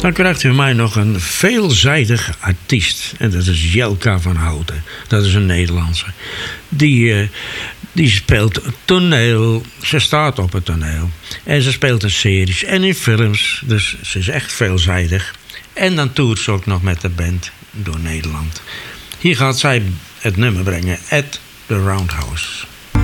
Dan krijgt u mij nog een veelzijdig artiest. En dat is Jelka van Houten. Dat is een Nederlandse. Die speelt toneel. Ze staat op het toneel. En ze speelt in series en in films. Dus ze is echt veelzijdig. En dan toert ze ook nog met de band door Nederland. Hier gaat zij het nummer brengen. At the Roundhouse.